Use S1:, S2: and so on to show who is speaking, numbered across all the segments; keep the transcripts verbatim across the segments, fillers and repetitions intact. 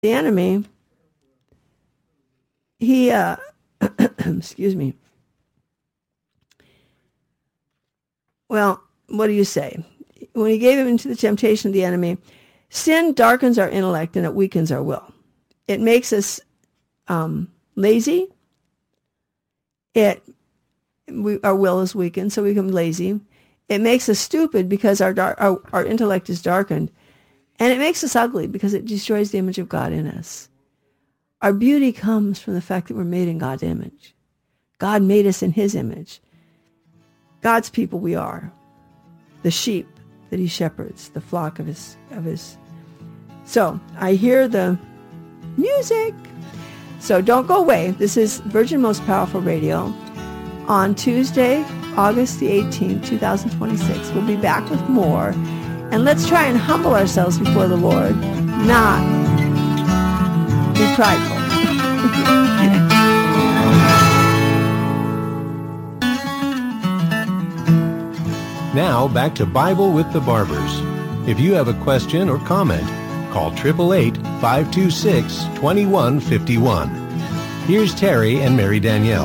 S1: The enemy, he, uh, excuse me. Well, what do you say? When he gave him into the temptation of the enemy, sin darkens our intellect and it weakens our will. It makes us um, lazy. It we, our will is weakened, so we become lazy. It makes us stupid because our, dar- our our intellect is darkened. And it makes us ugly because it destroys the image of God in us. Our beauty comes from the fact that we're made in God's image. God made us in his image. God's people we are. The sheep that he shepherds, the flock of his of his. So I hear the music. So don't go away. This is Virgin Most Powerful Radio on Tuesday, August the eighteenth, twenty twenty-six. We'll be back with more. And let's try and humble ourselves before the Lord, not be prideful.
S2: Now, back to Bible with the Barbers. If you have a question or comment, call eight eight eight, five two six, two one five one. Here's Terry and Mary Danielle.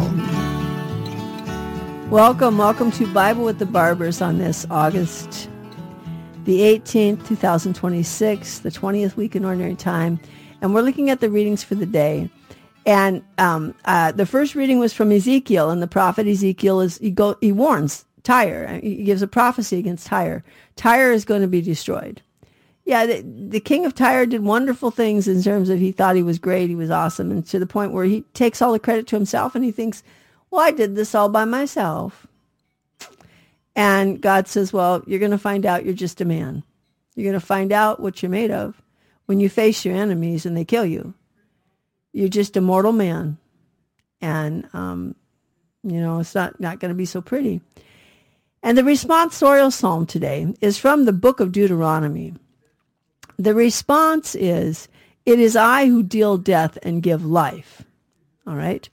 S1: Welcome, welcome to Bible with the Barbers on this August the eighteenth, twenty twenty-six, the twentieth week in Ordinary Time. And we're looking at the readings for the day. And um, uh, the first reading was from Ezekiel, and the prophet Ezekiel, is he, go, he warns Tyre. He gives a prophecy against Tyre. Tyre is going to be destroyed. Yeah, the, the king of Tyre did wonderful things in terms of he thought he was great, he was awesome, and to the point where he takes all the credit to himself and he thinks, well, I did this all by myself. And God says, well, you're going to find out you're just a man. You're going to find out what you're made of when you face your enemies and they kill you. You're just a mortal man. And, um, you know, it's not, not going to be so pretty. And the responsorial psalm today is from the book of Deuteronomy. The response is, it is I who deal death and give life. All right?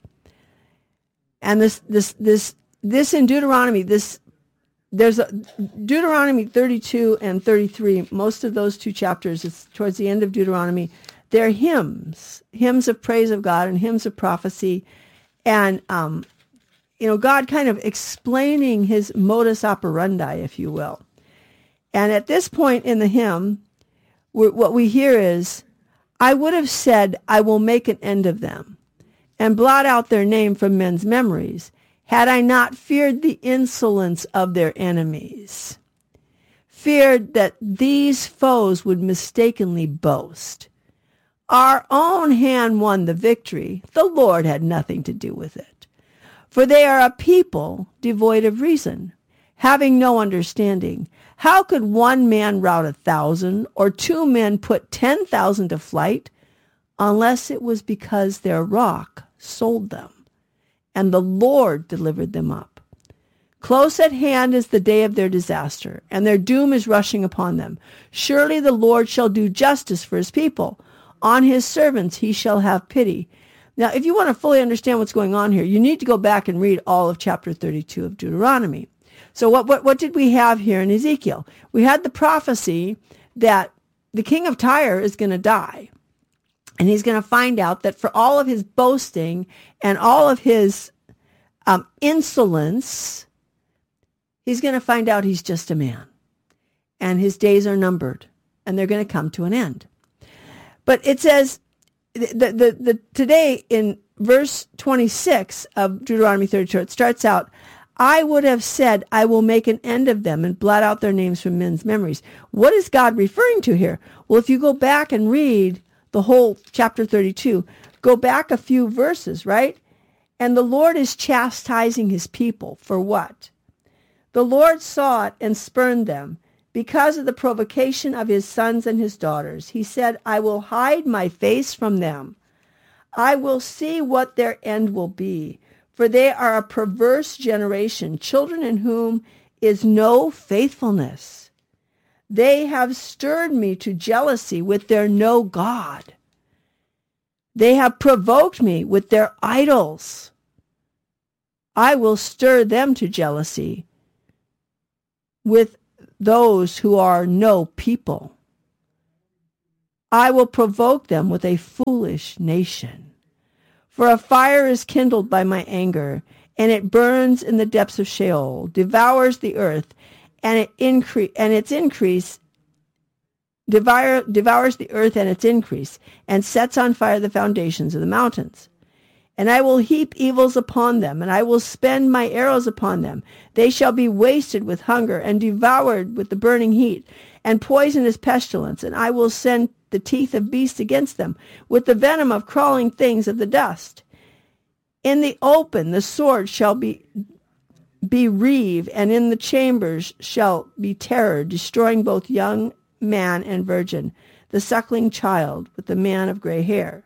S1: And this, this, this, this in Deuteronomy, this, There's a, Deuteronomy thirty-two and thirty-three, most of those two chapters, it's towards the end of Deuteronomy, they're hymns, hymns of praise of God and hymns of prophecy. And, um, you know, God kind of explaining his modus operandi, if you will. And at this point in the hymn, what we hear is, I would have said, I will make an end of them and blot out their name from men's memories, had I not feared the insolence of their enemies, feared that these foes would mistakenly boast. Our own hand won the victory. The Lord had nothing to do with it. For they are a people devoid of reason, having no understanding. How could one man rout a thousand, or two men put ten thousand to flight, unless it was because their rock sold them, and the Lord delivered them up? Close at hand is the day of their disaster, and their doom is rushing upon them. Surely the Lord shall do justice for his people. On his servants he shall have pity. Now, if you want to fully understand what's going on here, you need to go back and read all of chapter thirty-two of Deuteronomy. So what, what, what did we have here in Ezekiel? We had the prophecy that the king of Tyre is going to die. And he's going to find out that for all of his boasting and all of his um, insolence, he's going to find out he's just a man. And his days are numbered. And they're going to come to an end. But it says, the, the, the, today in verse twenty-six of Deuteronomy thirty-two, it starts out, I would have said, I will make an end of them and blot out their names from men's memories. What is God referring to here? Well, if you go back and read the whole chapter thirty-two, go back a few verses, right? And the Lord is chastising his people for what? The Lord saw it and spurned them because of the provocation of his sons and his daughters. He said, I will hide my face from them. I will see what their end will be, for they are a perverse generation, children in whom is no faithfulness. They have stirred me to jealousy with their no God. They have provoked me with their idols. I will stir them to jealousy with those who are no people. I will provoke them with a foolish nation. For a fire is kindled by my anger, and it burns in the depths of Sheol, devours the earth, and it increase and its increase devour, devours the earth and its increase, and sets on fire the foundations of the mountains. And I will heap evils upon them, and I will spend my arrows upon them. They shall be wasted with hunger, and devoured with the burning heat, and poisonous pestilence. And I will send the teeth of beasts against them, with the venom of crawling things of the dust. In the open the sword shall be bereave, and in the chambers shall be terror, destroying both young man and virgin, the suckling child with the man of gray hair.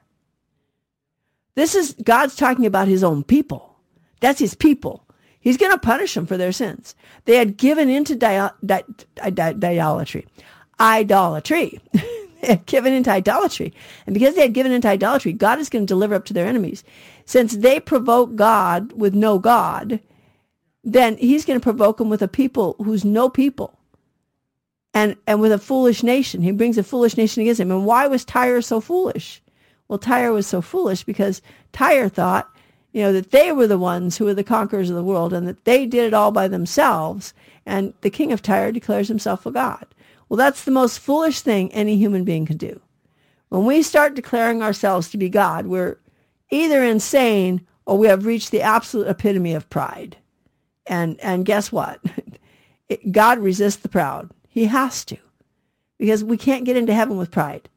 S1: This is, God's talking about his own people. That's his people. He's going to punish them for their sins. They had given into di- di- di- di- idolatry. Idolatry. They had given into idolatry. And because they had given into idolatry, God is going to deliver up to their enemies. Since they provoke God with no God, then he's going to provoke them with a people who's no people. And, and with a foolish nation. He brings a foolish nation against him. And why was Tyre so foolish? Well, Tyre was so foolish because Tyre thought, you know, that they were the ones who were the conquerors of the world and that they did it all by themselves. And the king of Tyre declares himself a god. Well, that's the most foolish thing any human being can do. When we start declaring ourselves to be God, we're either insane or we have reached the absolute epitome of pride. And and guess what? It, God resists the proud. He has to, because we can't get into heaven with pride.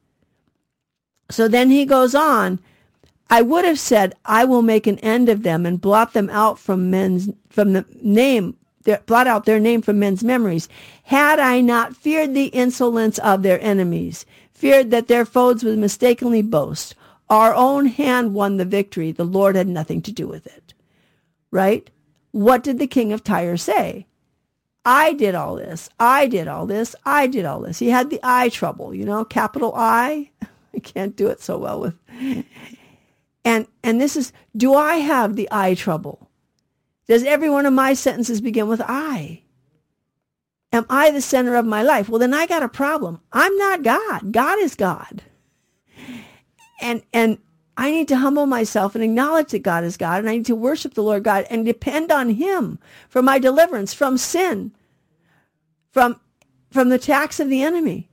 S1: So then he goes on, I would have said, I will make an end of them and blot them out from men's, from the name, their, blot out their name from men's memories, had I not feared the insolence of their enemies, feared that their foes would mistakenly boast. Our own hand won the victory. The Lord had nothing to do with it. Right? What did the king of Tyre say? I did all this. I did all this. I did all this. He had the I trouble, you know, capital I. I can't do it so well with. And and this is, do I have the I trouble? Does every one of my sentences begin with I? Am I the center of my life? Well, then I got a problem. I'm not God. God is God. And and I need to humble myself and acknowledge that God is God, and I need to worship the Lord God and depend on him for my deliverance from sin, from from the attacks of the enemy.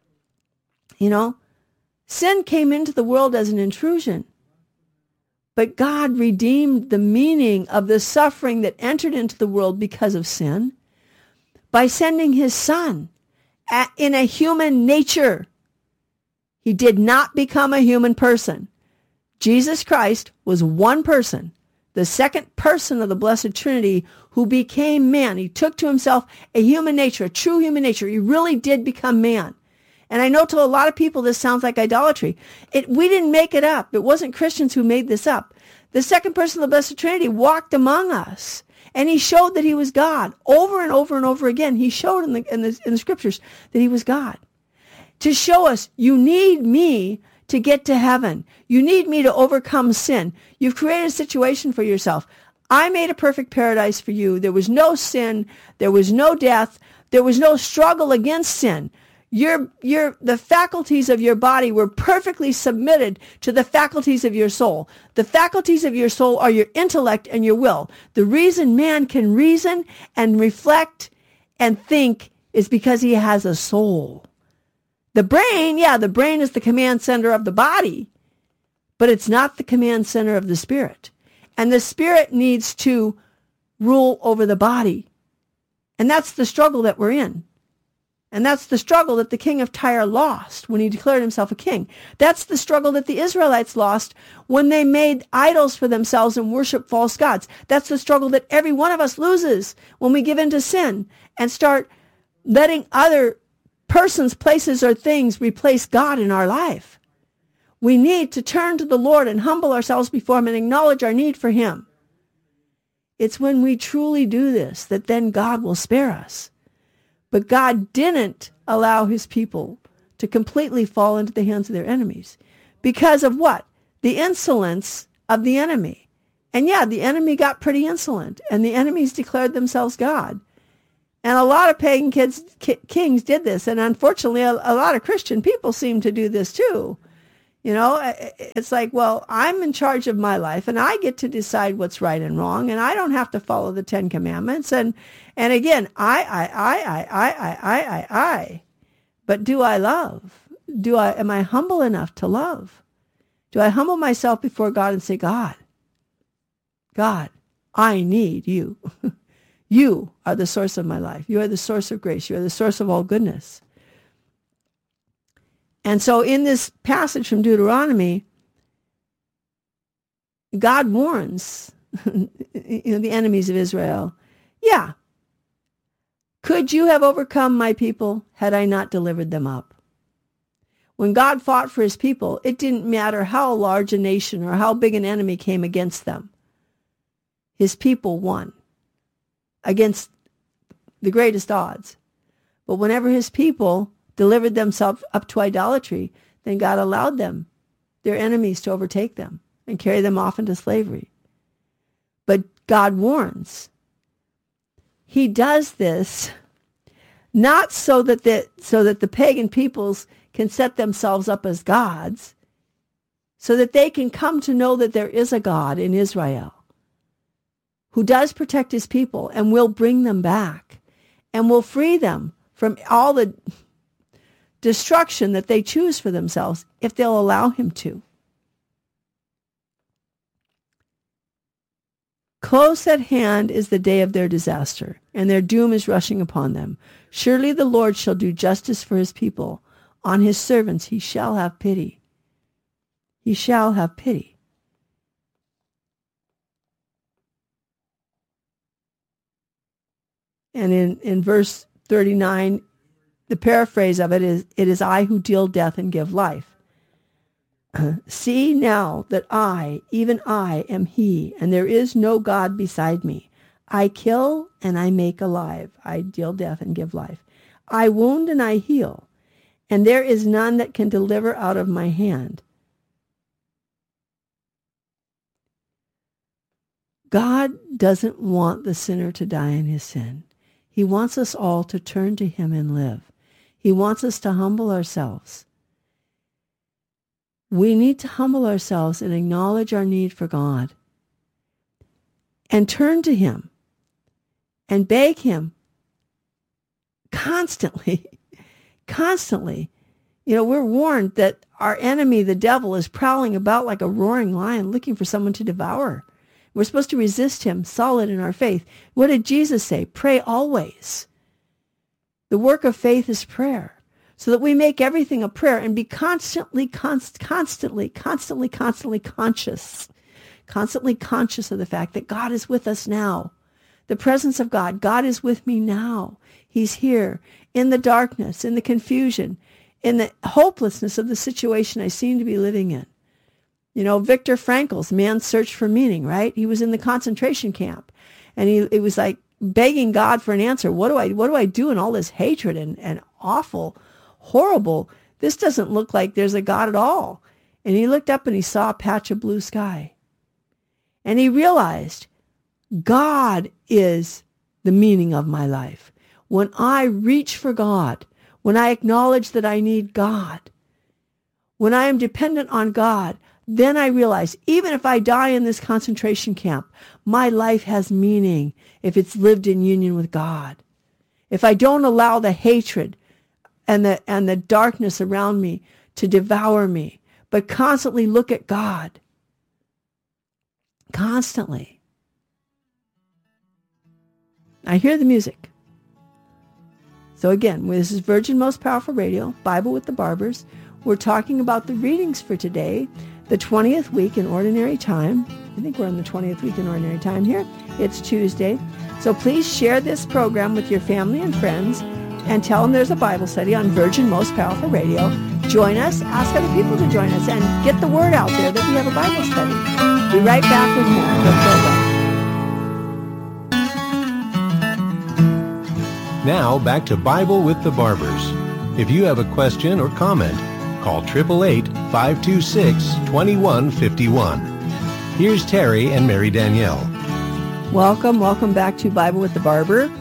S1: You know, sin came into the world as an intrusion, but God redeemed the meaning of the suffering that entered into the world because of sin by sending his son in a human nature. He did not become a human person. Jesus Christ was one person, the second person of the Blessed Trinity, who became man. He took to himself a human nature, a true human nature. He really did become man. And I know to a lot of people this sounds like idolatry. It, we didn't make it up. It wasn't Christians who made this up. The second person of the Blessed Trinity walked among us, and he showed that he was God. Over and over and over again, he showed in the, in the, in the scriptures that he was God. To show us, you need me to get to heaven. You need me to overcome sin. You've created a situation for yourself. I made a perfect paradise for you. There was no sin. There was no death. There was no struggle against sin. Your, your, the faculties of your body were perfectly submitted to the faculties of your soul. The faculties of your soul are your intellect and your will. The reason man can reason and reflect and think is because he has a soul. The brain, yeah, the brain is the command center of the body, but it's not the command center of the spirit. And the spirit needs to rule over the body. And that's the struggle that we're in. And that's the struggle that the king of Tyre lost when he declared himself a king. That's the struggle that the Israelites lost when they made idols for themselves and worshiped false gods. That's the struggle that every one of us loses when we give in to sin and start letting other persons, places, or things replace God in our life. We need to turn to the Lord and humble ourselves before him and acknowledge our need for him. It's when we truly do this that then God will spare us. But God didn't allow his people to completely fall into the hands of their enemies. Because of what? The insolence of the enemy. And yeah, the enemy got pretty insolent, and the enemies declared themselves God. And a lot of pagan kids, ki- kings did this. And unfortunately, a, a lot of Christian people seem to do this too. You know, it's like, well, I'm in charge of my life and I get to decide what's right and wrong. And I don't have to follow the Ten Commandments. And, and again, I, I, I, I, I, I, I, I, I. But do I love? Do I, am I humble enough to love? Do I humble myself before God and say, God, God, I need you. You are the source of my life. You are the source of grace. You are the source of all goodness. And so in this passage from Deuteronomy, God warns you know, the enemies of Israel. Yeah. Could you have overcome my people had I not delivered them up? When God fought for his people, it didn't matter how large a nation or how big an enemy came against them. His people won against the greatest odds. But whenever his people delivered themselves up to idolatry, then God allowed them, their enemies, to overtake them and carry them off into slavery. But God warns. He does this not so that the, so that the pagan peoples can set themselves up as gods, so that they can come to know that there is a God in Israel who does protect his people and will bring them back and will free them from all the destruction that they choose for themselves if they'll allow him to. Close at hand is the day of their disaster, and their doom is rushing upon them. Surely the Lord shall do justice for his people. On his servants he shall have pity. He shall have pity. And in, in verse thirty-nine, the paraphrase of it is, it is I who deal death and give life. See now that I, even I, am he, and there is no God beside me. I kill and I make alive. I deal death and give life. I wound and I heal, and there is none that can deliver out of my hand. God doesn't want the sinner to die in his sin. He wants us all to turn to him and live. He wants us to humble ourselves. We need to humble ourselves and acknowledge our need for God and turn to him and beg him constantly, constantly. You know, we're warned that our enemy, the devil, is prowling about like a roaring lion looking for someone to devour. We're supposed to resist him, solid in our faith. What did Jesus say? Pray always. The work of faith is prayer, so that we make everything a prayer and be constantly, const, constantly, constantly, constantly conscious, constantly conscious of the fact that God is with us now. The presence of God. God is with me now. He's here in the darkness, in the confusion, in the hopelessness of the situation I seem to be living in. You know, Viktor Frankl's Man's Search for Meaning, right? He was in the concentration camp, and he it was like begging God for an answer. What do I what do I do in all this hatred and, and awful, horrible? This doesn't look like there's a God at all. And he looked up and he saw a patch of blue sky. And he realized God is the meaning of my life. When I reach for God, when I acknowledge that I need God, when I am dependent on God, then I realize, even if I die in this concentration camp, my life has meaning if it's lived in union with God. If I don't allow the hatred and the and the darkness around me to devour me, but constantly look at God. Constantly. I hear the music. So again, this is Virgin Most Powerful Radio, Bible with the Barbers. We're talking about the readings for today. The twentieth week in Ordinary Time. I think we're in the twentieth week in Ordinary Time here. It's Tuesday. So please share this program with your family and friends and tell them there's a Bible study on Virgin Most Powerful Radio. Join us. Ask other people to join us and get the word out there that we have a Bible study. Be right back with more. Don't go away.
S2: Now back to Bible with the Barbers. If you have a question or comment, call eight eight eight, five two six, two one five one. Here's Terry and Mary Danielle.
S1: Welcome, welcome back to Bible with the Barber.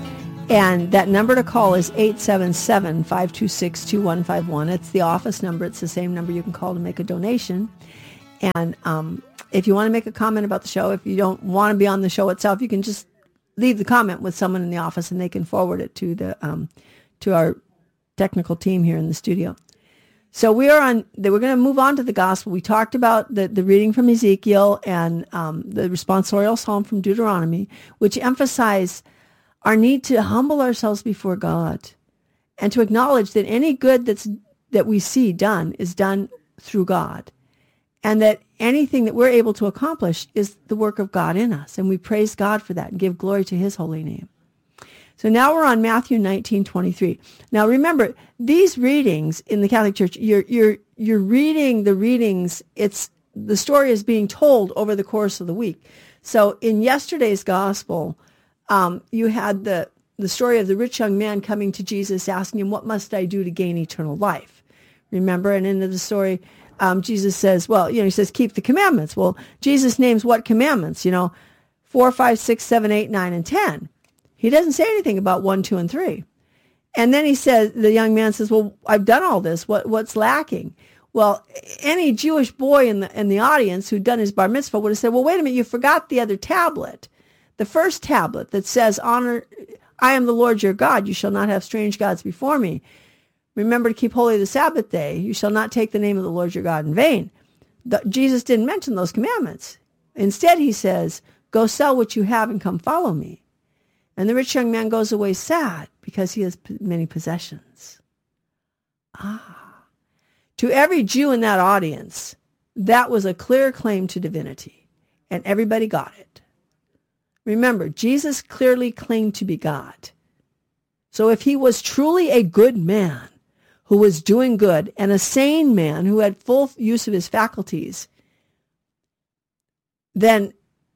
S1: And that number to call is eight seven seven, five two six, two one five one. It's the office number. It's the same number you can call to make a donation. And um, if you want to make a comment about the show, if you don't want to be on the show itself, you can just leave the comment with someone in the office and they can forward it to the um, to our technical team here in the studio. So we are on, we're going to move on to the gospel. We talked about the, the reading from Ezekiel and um, the responsorial psalm from Deuteronomy, which emphasize our need to humble ourselves before God and to acknowledge that any good that's that we see done is done through God, and that anything that we're able to accomplish is the work of God in us. And we praise God for that and give glory to his holy name. So now we're on Matthew nineteen twenty-three. Now remember, these readings in the Catholic Church, you're you're you're reading the readings. It's the story is being told over the course of the week. So in yesterday's gospel, um, you had the the story of the rich young man coming to Jesus, asking him, "What must I do to gain eternal life?" Remember, and in the story, um, Jesus says, "Well, you know," he says, "Keep the commandments." Well, Jesus names what commandments? You know, four, five, six, seven, eight, nine, and ten. He doesn't say anything about one, two, and three. And then he says, the young man says, "Well, I've done all this. What, what's lacking?" Well, any Jewish boy in the in the audience who'd done his bar mitzvah would have said, "Well, wait a minute, you forgot the other tablet, the first tablet that says, 'Honor, I am the Lord your God. You shall not have strange gods before me. Remember to keep holy the Sabbath day. You shall not take the name of the Lord your God in vain.'" The, Jesus didn't mention those commandments. Instead, he says, "Go sell what you have and come follow me." And the rich young man goes away sad because he has many possessions. Ah. To every Jew in that audience, that was a clear claim to divinity, and everybody got it. Remember, Jesus clearly claimed to be God. So if he was truly a good man who was doing good and a sane man who had full use of his faculties, then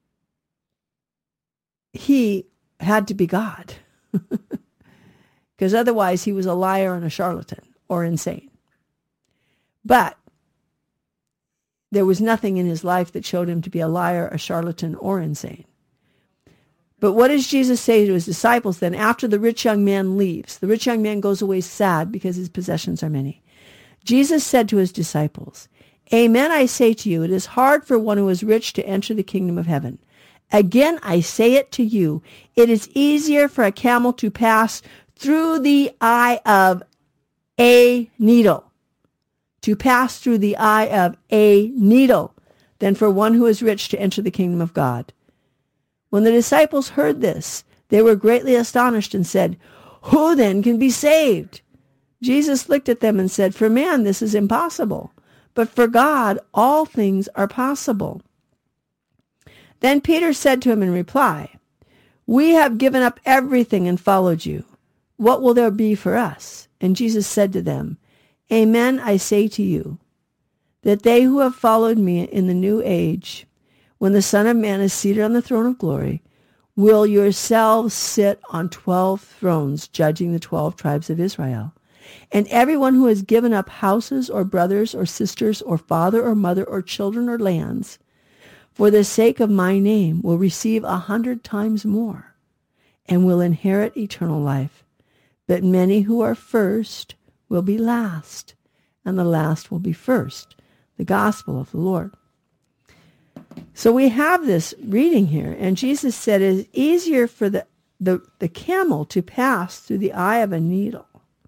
S1: he had to be God, because otherwise he was a liar and a charlatan or insane. But there was nothing in his life that showed him to be a liar, a charlatan, or insane. But what does Jesus say to his disciples then after the rich young man leaves? The rich young man goes away sad because his possessions are many. Jesus said to his disciples, "Amen, I say to you, it is hard for one who is rich to enter the kingdom of heaven. Again, I say it to you, it is easier for a camel to pass through the eye of a needle, to pass through the eye of a needle, than for one who is rich to enter the kingdom of God." When the disciples heard this, they were greatly astonished and said, "Who then can be saved?" Jesus looked at them and said, "For man this is impossible, but for God all things are possible." Then Peter said to him in reply, "We have given up everything and followed you. What will there be for us?" And Jesus said to them, "Amen, I say to you, that they who have followed me in the new age, when the Son of Man is seated on the throne of glory, will yourselves sit on twelve thrones, judging the twelve tribes of Israel. And everyone who has given up houses or brothers or sisters or father or mother or children or lands, for the sake of my name, will receive a hundred times more and will inherit eternal life. But many who are first will be last, and the last will be first." The gospel of the Lord. So we have this reading here, and Jesus said it is easier for the, the, the camel to pass through the eye of a needle.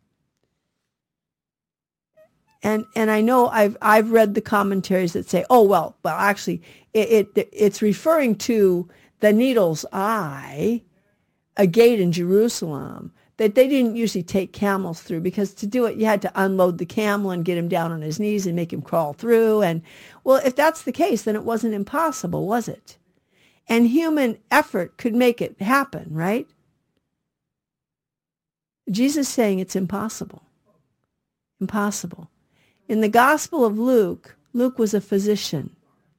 S1: And and I know I've I've read the commentaries that say, oh well, well actually it, it it's referring to the needle's eye, a gate in Jerusalem that they didn't usually take camels through, because to do it you had to unload the camel and get him down on his knees and make him crawl through. And well, if that's the case, then it wasn't impossible, was it? And human effort could make it happen, right? Jesus is saying it's impossible. Impossible. In the Gospel of Luke, Luke was a physician.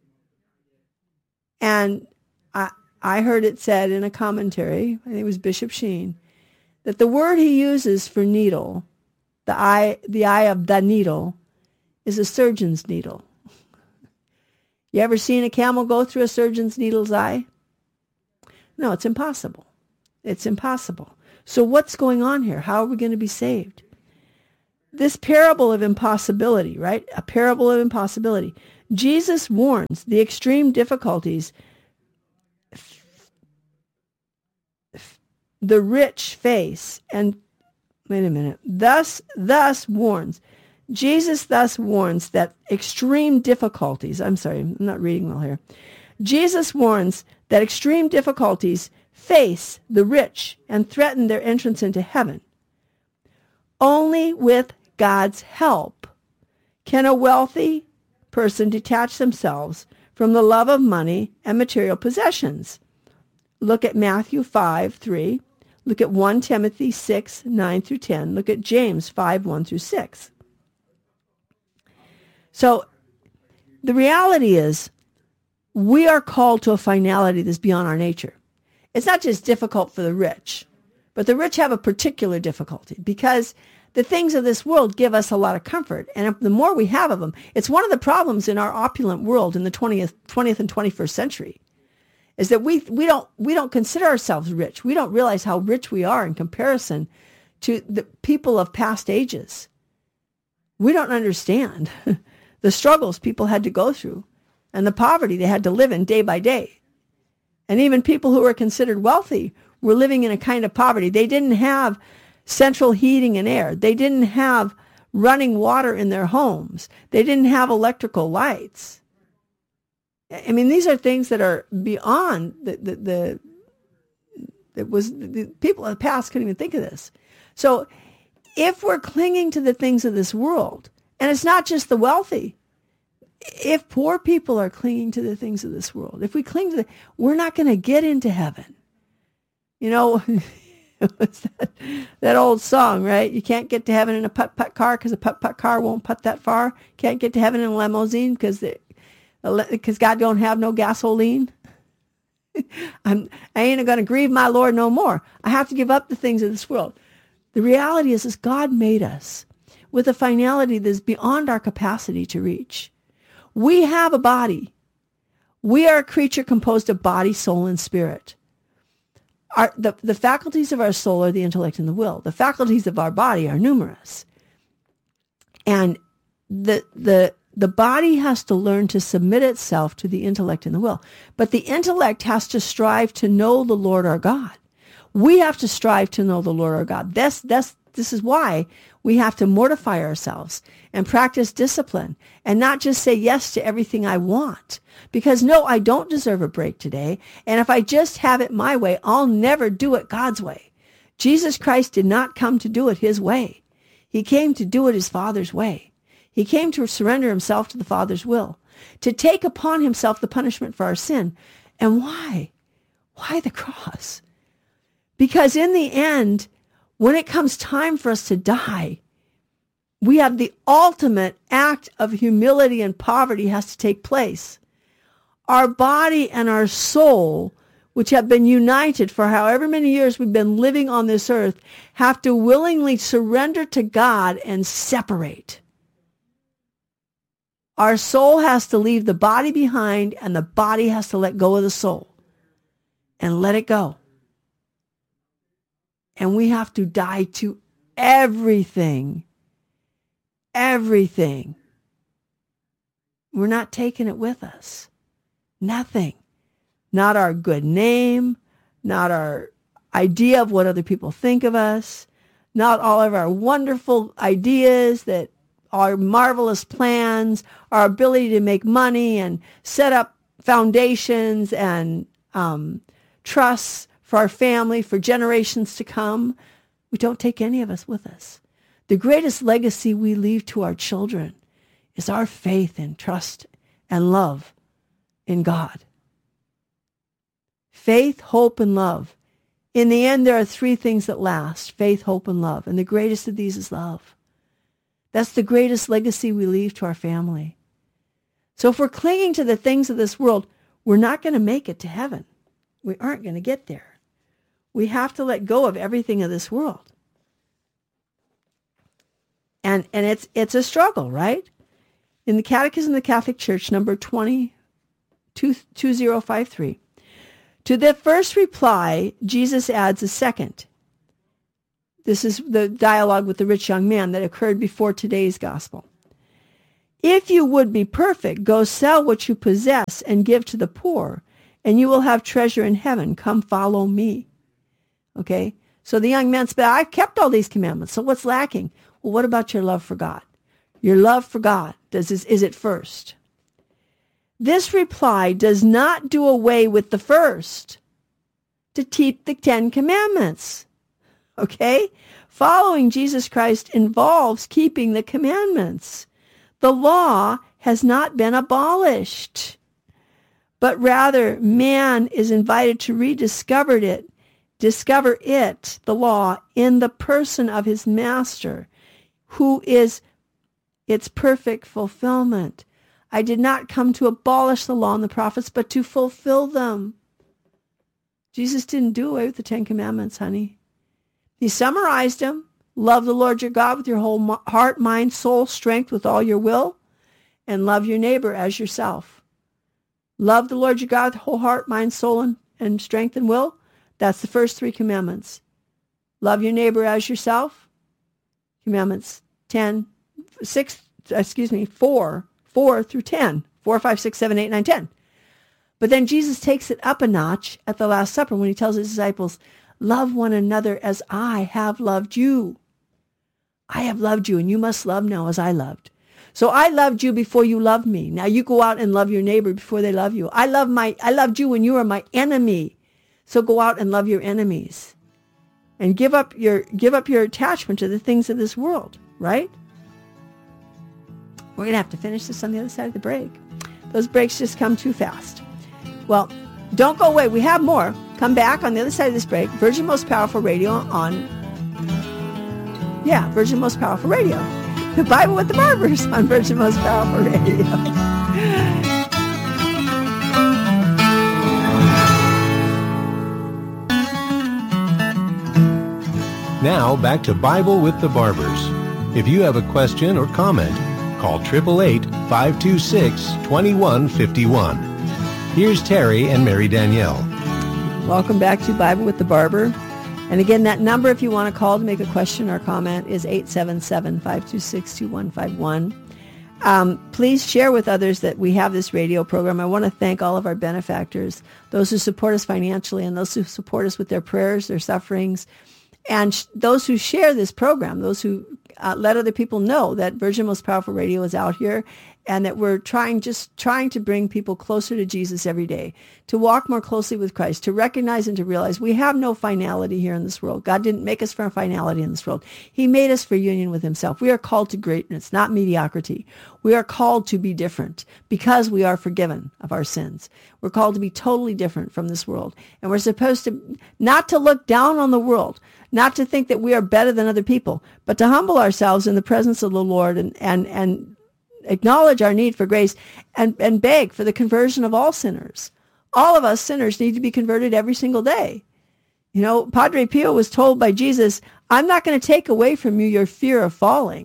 S1: And I, I heard it said in a commentary, I think it was Bishop Sheen, that the word he uses for needle, the eye, the eye of the needle, is a surgeon's needle. You ever seen a camel go through a surgeon's needle's eye? No, it's impossible. It's impossible. So what's going on here? How are we going to be saved? This parable of impossibility, right? A parable of impossibility. Jesus warns the extreme difficulties the rich face, and wait a minute, thus, thus warns. Jesus thus warns that extreme difficulties, I'm sorry, I'm not reading well here. Jesus warns that extreme difficulties face the rich and threaten their entrance into heaven. Only with God's help can a wealthy person detach themselves from the love of money and material possessions. Look at Matthew five, three. Look at First Timothy six, nine through ten. Look at James five, one through six. So the reality is we are called to a finality that's beyond our nature. It's not just difficult for the rich, but the rich have a particular difficulty because the things of this world give us a lot of comfort. And the more we have of them, it's one of the problems in our opulent world in the twentieth, twentieth and twenty-first century. Is that we we don't we don't consider ourselves rich. We don't realize how rich we are in comparison to the people of past ages. We don't understand the struggles people had to go through and the poverty they had to live in day by day. And even people who were considered wealthy were living in a kind of poverty. They didn't have central heating and air. They didn't have running water in their homes. They didn't have electrical lights. I mean, these are things that are beyond the, the, the it was the people of the past couldn't even think of this. So if we're clinging to the things of this world, and it's not just the wealthy, if poor people are clinging to the things of this world, if we cling to the, we're not going to get into heaven. You know, it's that, that old song, right? You can't get to heaven in a putt-putt car because a putt-putt car won't putt that far. Can't get to heaven in a limousine because the because God don't have no gasoline. I'm, I ain't going to grieve my Lord no more. I have to give up the things of this world. The reality is, is God made us with a finality that is beyond our capacity to reach. We have a body. We are a creature composed of body, soul, and spirit. Our, the, the faculties of our soul are the intellect and the will. The faculties of our body are numerous. And the the The body has to learn to submit itself to the intellect and the will. But the intellect has to strive to know the Lord our God. We have to strive to know the Lord our God. This, this, this is why we have to mortify ourselves and practice discipline and not just say yes to everything I want. Because no, I don't deserve a break today. And if I just have it my way, I'll never do it God's way. Jesus Christ did not come to do it his way. He came to do it his Father's way. He came to surrender himself to the Father's will, to take upon himself the punishment for our sin. And why? Why the cross? Because in the end, when it comes time for us to die, we have the ultimate act of humility and poverty has to take place. Our body and our soul, which have been united for however many years we've been living on this earth, have to willingly surrender to God and separate. Our soul has to leave the body behind, and the body has to let go of the soul and let it go. And we have to die to everything. Everything. We're not taking it with us. Nothing. Not our good name, not our idea of what other people think of us, not all of our wonderful ideas that our marvelous plans, our ability to make money and set up foundations and um, trusts for our family for generations to come. We don't take any of us with us. The greatest legacy we leave to our children is our faith and trust and love in God. Faith, hope, and love. In the end, there are three things that last: faith, hope, and love. And the greatest of these is love. That's the greatest legacy we leave to our family. So if we're clinging to the things of this world, we're not going to make it to heaven. We aren't going to get there. We have to let go of everything of this world. And and it's it's a struggle, right? In the Catechism of the Catholic Church, number twenty, two zero five three, to the first reply, Jesus adds a second. This is the dialogue with the rich young man that occurred before today's gospel. If you would be perfect, go sell what you possess and give to the poor, and you will have treasure in heaven. Come follow me. Okay? So the young man said, I kept all these commandments. So what's lacking? Well, what about your love for God? Your love for God, does is, is it first? This reply does not do away with the first, to keep the Ten Commandments. Okay? Following Jesus Christ involves keeping the commandments. The law has not been abolished, but rather man is invited to rediscover it, discover it, the law, in the person of his master, who is its perfect fulfillment. I did not come to abolish the law and the prophets, but to fulfill them. Jesus didn't do away with the Ten Commandments, honey. He summarized them. Love the Lord your God with your whole heart, mind, soul, strength, with all your will, and love your neighbor as yourself. Love the Lord your God with whole heart, mind, soul, and, and strength and will. That's the first three commandments. Love your neighbor as yourself. Commandments ten, six, excuse me, four, four through ten. Four, five, six, seven, eight, nine, ten. But then Jesus takes it up a notch at the Last Supper when he tells his disciples, love one another as I have loved you. I have loved you, and you must love now as I loved. So I loved you before you loved me. Now you go out and love your neighbor before they love you. I love my, I loved you when you were my enemy. So go out and love your enemies. And give up your, give up your attachment to the things of this world, right? We're going to have to finish this on the other side of the break. Those breaks just come too fast. Well, don't go away. We have more. Come back on the other side of this break. Virgin Most Powerful Radio on, yeah, Virgin Most Powerful Radio. The Bible with the Barbers on Virgin Most Powerful Radio.
S2: Now back to Bible with the Barbers. If you have a question or comment, call eight eight eight, five two six, two one five one. Here's Terry and Mary Danielle.
S1: Welcome back to Bible with the Barber. And again, that number, if you want to call to make a question or comment, is eight seven seven, five two six, two one five one. Um, please share with others that we have this radio program. I want to thank all of our benefactors, those who support us financially and those who support us with their prayers, their sufferings, and sh- those who share this program, those who uh, let other people know that Virgin Most Powerful Radio is out here and that we're trying, just trying to bring people closer to Jesus every day, to walk more closely with Christ, to recognize and to realize we have no finality here in this world. God didn't make us for a finality in this world. He made us for union with himself. We are called to greatness, not mediocrity. We are called to be different because we are forgiven of our sins. We're called to be totally different from this world. And we're supposed to, not to look down on the world, not to think that we are better than other people, but to humble ourselves in the presence of the Lord and, and, and acknowledge our need for grace and, and beg for the conversion of all sinners. All of us sinners need to be converted every single day. You know, Padre Pio was told by Jesus, I'm not going to take away from you your fear of falling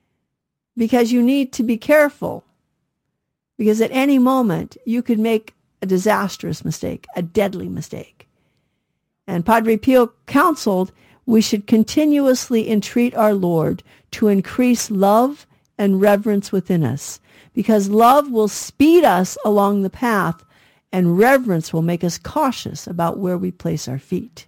S1: because you need to be careful because at any moment you could make a disastrous mistake, a deadly mistake. And Padre Pio counseled we should continuously entreat our Lord to increase love and reverence within us, because love will speed us along the path and reverence will make us cautious about where we place our feet.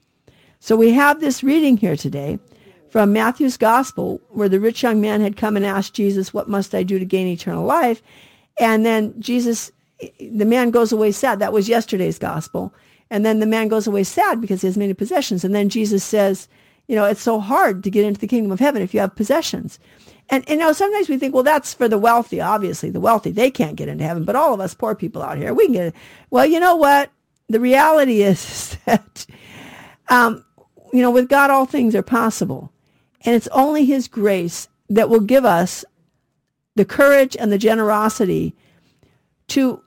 S1: So we have this reading here today from Matthew's Gospel where the rich young man had come and asked Jesus, what must I do to gain eternal life? And then Jesus, the man goes away sad. That was yesterday's Gospel. And then the man goes away sad because he has many possessions. And then Jesus says, you know, it's so hard to get into the kingdom of heaven if you have possessions. And, and you know, sometimes we think, well, that's for the wealthy. Obviously, the wealthy, they can't get into heaven. But all of us poor people out here, we can get it. Well, you know what? The reality is that, um, you know, with God, all things are possible. And it's only his grace that will give us the courage and the generosity to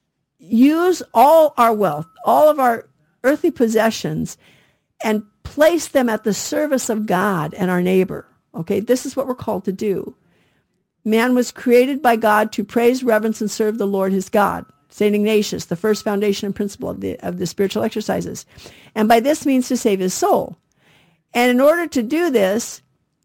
S1: use all our wealth, all of our earthly possessions, and place them at the service of God and our neighbor. Okay, this is what we're called to do. Man was created by God to praise, reverence, and serve the Lord his God. Saint Ignatius, the first foundation and principle of the, of the spiritual exercises. And by this means to save his soul. And in order to do this,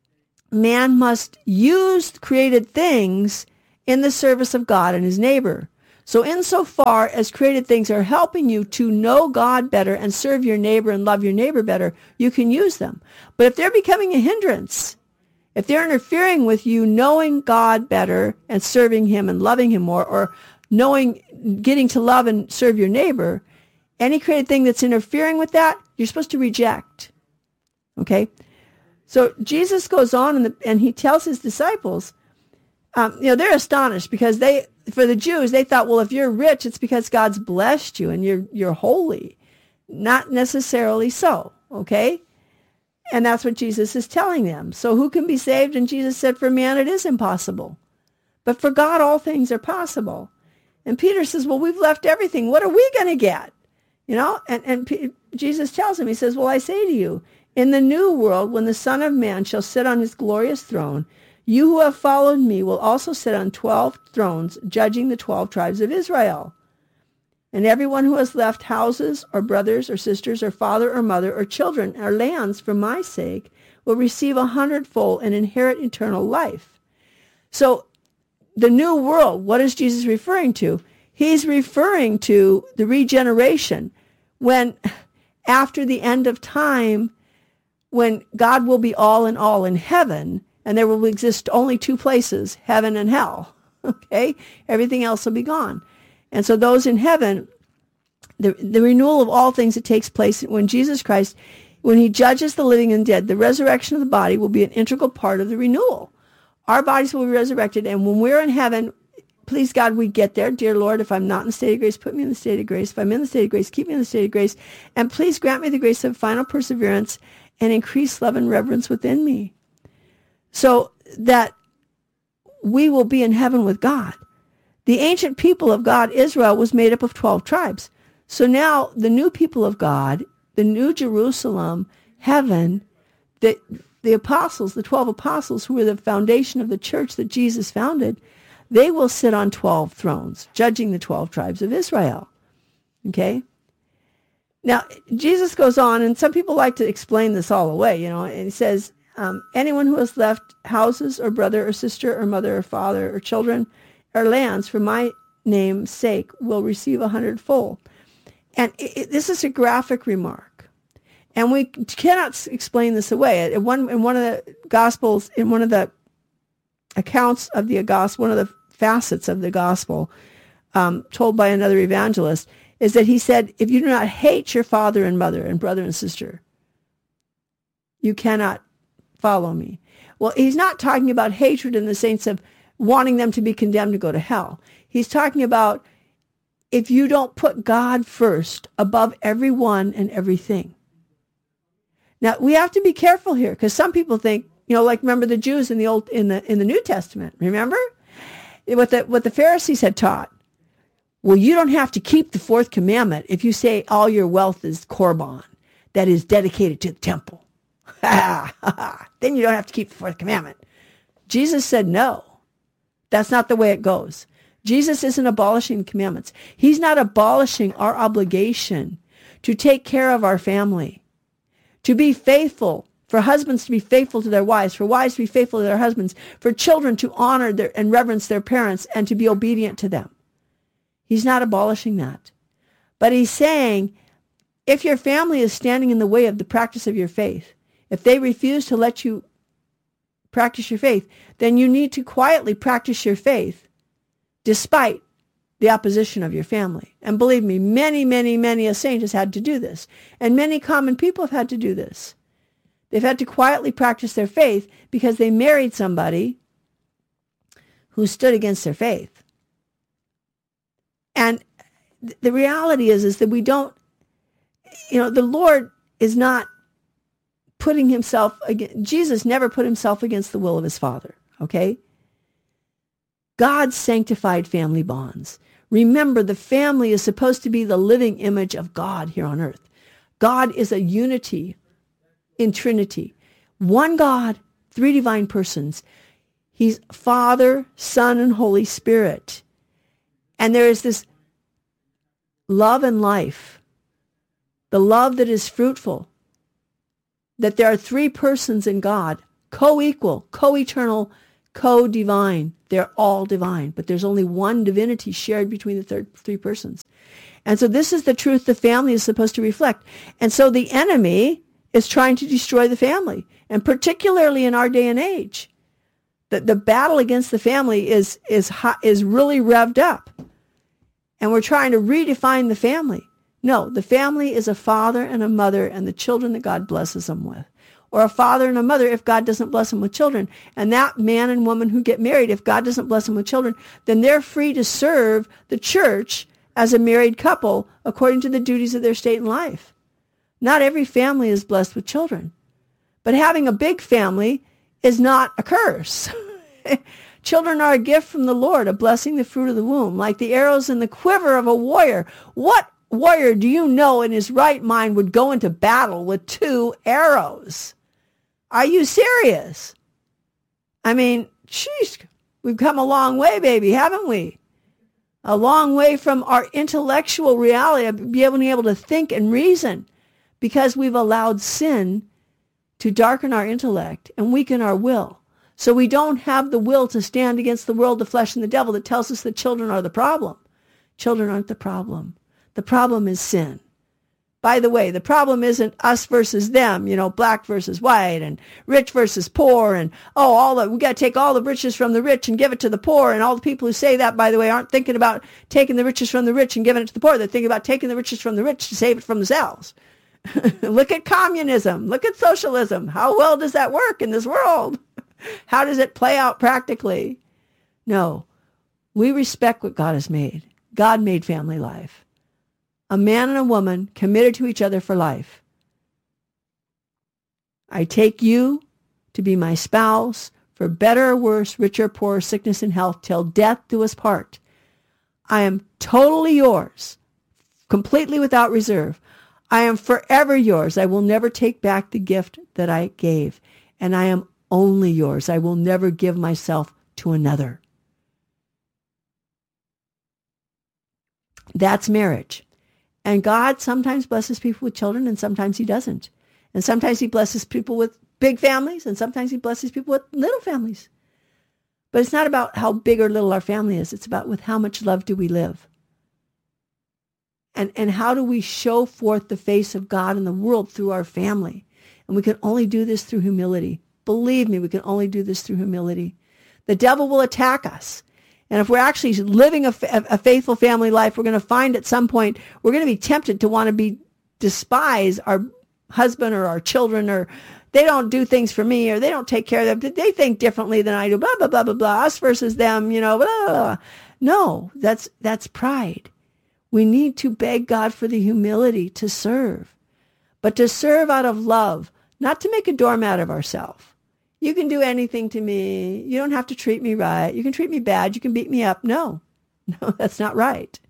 S1: man must use created things in the service of God and his neighbor. So insofar as created things are helping you to know God better and serve your neighbor and love your neighbor better, you can use them. But if they're becoming a hindrance, if they're interfering with you knowing God better and serving him and loving him more, or knowing, getting to love and serve your neighbor, any created thing that's interfering with that, you're supposed to reject. Okay? So Jesus goes on and, the, and he tells his disciples, um, you know, they're astonished because they, for the Jews, they thought, well, if you're rich, it's because God's blessed you and you're you're holy. Not necessarily so, okay? And that's what Jesus is telling them. So who can be saved? And Jesus said, for man, it is impossible. But for God, all things are possible. And Peter says, well, we've left everything. What are we going to get? You know, and, and P- Jesus tells him, he says, well, I say to you, in the new world, when the Son of Man shall sit on his glorious throne, you who have followed me will also sit on twelve thrones, judging the twelve tribes of Israel. And everyone who has left houses or brothers or sisters or father or mother or children or lands for my sake will receive a hundredfold and inherit eternal life. So the new world, what is Jesus referring to? He's referring to the regeneration when, after the end of time, when God will be all in all in heaven, and there will exist only two places, heaven and hell, okay? Everything else will be gone. And so those in heaven, the, the renewal of all things that takes place when Jesus Christ, when he judges the living and dead, the resurrection of the body will be an integral part of the renewal. Our bodies will be resurrected, and when we're in heaven, please God, we get there. Dear Lord, if I'm not in the state of grace, put me in the state of grace. If I'm in the state of grace, keep me in the state of grace. And please grant me the grace of final perseverance and increase love and reverence within me, so that we will be in heaven with God. The ancient people of God, Israel, was made up of twelve tribes. So now the new people of God, the new Jerusalem, heaven, the, the apostles, the twelve apostles who were the foundation of the church that Jesus founded, they will sit on twelve thrones, judging the twelve tribes of Israel. Okay? Now, Jesus goes on, and some people like to explain this all away, you know, and he says, um, anyone who has left houses or brother or sister or mother or father or children or lands for my name's sake will receive a hundredfold. And it, it, this is a graphic remark. And we cannot explain this away. In one, in one of the Gospels, in one of the accounts of the gospel, one of the facets of the gospel um, told by another evangelist, is that he said, if you do not hate your father and mother and brother and sister, you cannot follow me. Well, he's not talking about hatred in the sense of wanting them to be condemned to go to hell. He's talking about if you don't put God first above everyone and everything. Now, we have to be careful here, because some people think, you know, like remember the Jews in the old in the in the New Testament, remember? What the what the Pharisees had taught. Well, you don't have to keep the fourth commandment if you say all your wealth is korban, that is dedicated to the temple. Then you don't have to keep the fourth commandment. Jesus said no. That's not the way it goes. Jesus isn't abolishing commandments. He's not abolishing our obligation to take care of our family, to be faithful, for husbands to be faithful to their wives, for wives to be faithful to their husbands, for children to honor their, and reverence their parents and to be obedient to them. He's not abolishing that. But he's saying, if your family is standing in the way of the practice of your faith, if they refuse to let you practice your faith, then you need to quietly practice your faith despite the opposition of your family. And believe me, many, many, many a saint has had to do this. And many common people have had to do this. They've had to quietly practice their faith because they married somebody who stood against their faith. And the reality is, is that we don't, you know, the Lord is not putting himself against, Jesus never put himself against the will of his Father, okay? God sanctified family bonds. Remember, the family is supposed to be the living image of God here on earth. God is a unity in Trinity. One God, three divine persons. He's Father, Son, and Holy Spirit. And there is this love and life, the love that is fruitful, that there are three persons in God, co-equal, co-eternal, co-divine. They're all divine, but there's only one divinity shared between the third, three persons. And so this is the truth the family is supposed to reflect. And so the enemy is trying to destroy the family, and particularly in our day and age. The, the battle against the family is, is, hot, is really revved up. And we're trying to redefine the family. No, the family is a father and a mother and the children that God blesses them with. Or a father and a mother if God doesn't bless them with children. And that man and woman who get married, if God doesn't bless them with children, then they're free to serve the church as a married couple according to the duties of their state in life. Not every family is blessed with children. But having a big family is not a curse. Children are a gift from the Lord, a blessing, the fruit of the womb, like the arrows in the quiver of a warrior. What warrior do you know in his right mind would go into battle with two arrows? Are you serious? I mean, sheesh, we've come a long way, baby, haven't we? A long way from our intellectual reality of being able to think and reason, because we've allowed sin to darken our intellect and weaken our will. So we don't have the will to stand against the world, the flesh, and the devil that tells us that children are the problem. Children aren't the problem. The problem is sin. By the way, the problem isn't us versus them, you know, black versus white and rich versus poor and, oh, all the, we got to take all the riches from the rich and give it to the poor. And all the people who say that, by the way, aren't thinking about taking the riches from the rich and giving it to the poor. They're thinking about taking the riches from the rich to save it from themselves. Look at communism. Look at socialism. How well does that work in this world? How does it play out practically? No, we respect what God has made. God made family life. A man and a woman committed to each other for life. I take you to be my spouse for better or worse, richer or poorer, sickness and health, till death do us part. I am totally yours, completely without reserve. I am forever yours. I will never take back the gift that I gave. And I am only yours. I will never give myself to another. That's marriage. And God sometimes blesses people with children and sometimes he doesn't. And sometimes he blesses people with big families and sometimes he blesses people with little families. But it's not about how big or little our family is. It's about with how much love do we live. And, and how do we show forth the face of God in the world through our family? And we can only do this through humility. Believe me, we can only do this through humility. The devil will attack us. And if we're actually living a, a faithful family life, we're going to find at some point, we're going to be tempted to want to be despise our husband or our children, or they don't do things for me, or they don't take care of them. They think differently than I do, blah, blah, blah, blah, blah, us versus them, you know, blah, blah, blah. No, that's, that's pride. We need to beg God for the humility to serve, but to serve out of love, not to make a doormat of ourselves. You can do anything to me. You don't have to treat me right. You can treat me bad. You can beat me up. No, no, that's not right.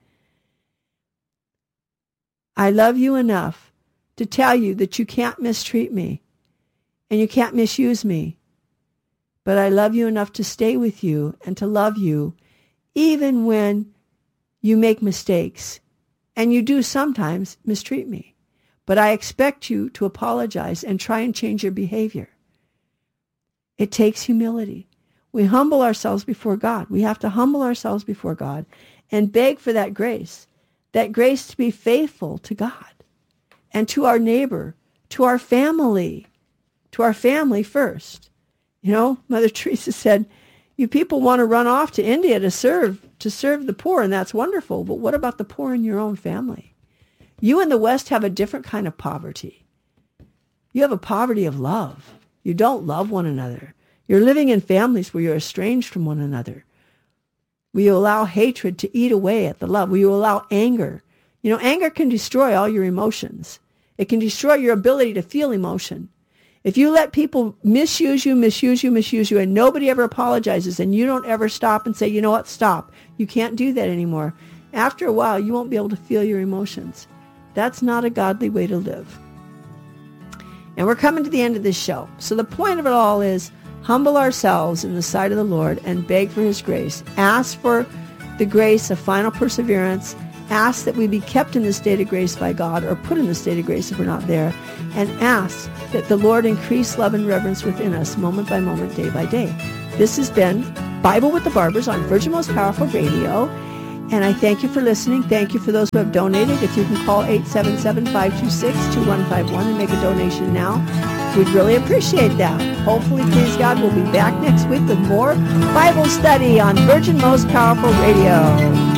S1: I love you enough to tell you that you can't mistreat me and you can't misuse me. But I love you enough to stay with you and to love you even when you make mistakes. And you do sometimes mistreat me. But I expect you to apologize and try and change your behavior. It takes humility. We humble ourselves before God. We have to humble ourselves before God and beg for that grace, that grace to be faithful to God and to our neighbor, to our family, to our family first. You know, Mother Teresa said, you people want to run off to India to serve, to serve the poor, and that's wonderful, but what about the poor in your own family? You in the West have a different kind of poverty. You have a poverty of love. You don't love one another. You're living in families where you're estranged from one another. Will you allow hatred to eat away at the love? Will you allow anger? You know, anger can destroy all your emotions. It can destroy your ability to feel emotion. If you let people misuse you, misuse you, misuse you, and nobody ever apologizes, and you don't ever stop and say, you know what, stop. You can't do that anymore. After a while, you won't be able to feel your emotions. That's not a godly way to live. And we're coming to the end of this show. So the point of it all is humble ourselves in the sight of the Lord and beg for his grace. Ask for the grace of final perseverance ask that we be kept in the state of grace by God, or put in the state of grace if we're not there, and ask that the Lord increase love and reverence within us moment by moment, day by day. This has been Bible with the Barbers on Virgin Most Powerful Radio, and I thank you for listening. Thank you for those who have donated. If you can call eight seven seven, five two six, two one five one and make a donation now, we'd really appreciate that. Hopefully, praise God, we'll be back next week with more Bible study on Virgin Most Powerful Radio.